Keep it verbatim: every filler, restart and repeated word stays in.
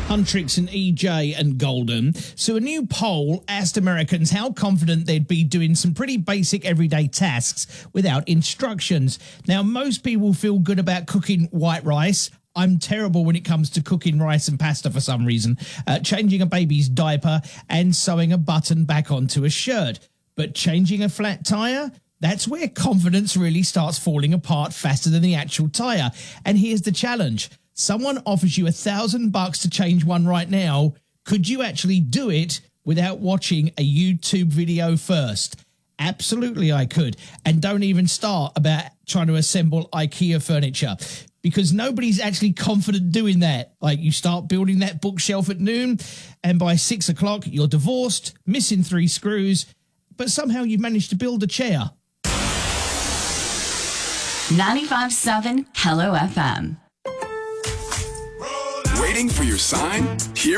Huntrix and E J and Golden. So a new poll asked Americans how confident they'd be doing some pretty basic everyday tasks without instructions. Now, most people feel good about cooking white rice. I'm terrible when it comes to cooking rice and pasta for some reason, uh, changing a baby's diaper and sewing a button back onto a shirt. But changing a flat tyre? That's where confidence really starts falling apart faster than the actual tyre. And here's the challenge. Someone offers you a thousand bucks to change one right now. Could you actually do it without watching a YouTube video first? Absolutely, I could. And don't even start about trying to assemble IKEA furniture, because nobody's actually confident doing that. Like, you start building that bookshelf at noon, and by six o'clock, you're divorced, missing three screws, but somehow you've managed to build a chair. ninety-five point seven Hello F M. Waiting for your sign? Here